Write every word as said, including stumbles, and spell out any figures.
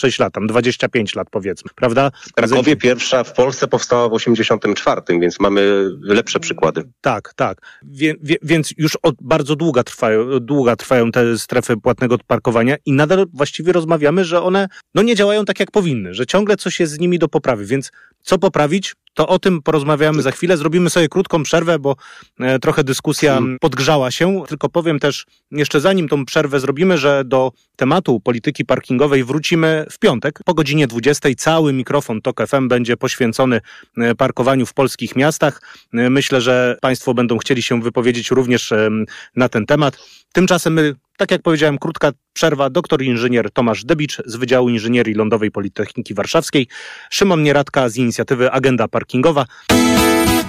sześć lat, tam dwadzieścia pięć lat powiedzmy, prawda? W Krakowie pierwsza w Polsce powstała w osiemdziesiątym czwartym, więc mamy lepsze przykłady. Tak, tak. Wie, wie, więc już od bardzo długa trwają, długa trwają te strefy płatnego parkowania i nadal właściwie rozmawiamy, że one no nie działają tak jak powinny, że ciągle coś jest z nimi do poprawy, więc co poprawić? To o tym porozmawiamy za chwilę. Zrobimy sobie krótką przerwę, bo e, trochę dyskusja podgrzała się. Tylko powiem też, jeszcze zanim tą przerwę zrobimy, że do tematu polityki parkingowej wrócimy w piątek. Po godzinie dwudziestej cały mikrofon Tok F M będzie poświęcony e, parkowaniu w polskich miastach. E, myślę, że Państwo będą chcieli się wypowiedzieć również e, na ten temat. Tymczasem my, tak jak powiedziałem, krótka przerwa. Doktor inżynier Tomasz Debicz z Wydziału Inżynierii Lądowej Politechniki Warszawskiej, Szymon Nieradka z inicjatywy Agenda Parkingowa.